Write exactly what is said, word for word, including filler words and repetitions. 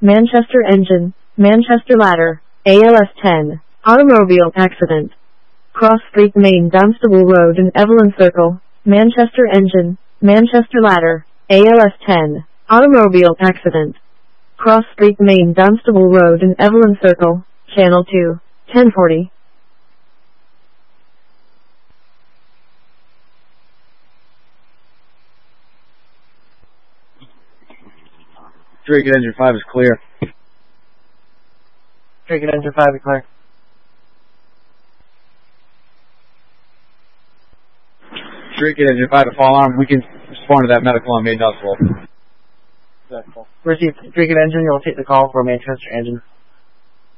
Manchester engine, Manchester ladder, A L S ten, automobile accident. Cross Street Main Dunstable Road and Evelyn Circle, Manchester engine, Manchester ladder, A L S ten, automobile accident. Cross Street Main Dunstable Road and Evelyn Circle, Channel two, ten forty. Drake Engine five is clear. Drake Engine five is clear. Drake Engine five to fall arm. We can respond to that medical on Main Dunstable. Received. Drake Engine, you'll take the call for Manchester engine.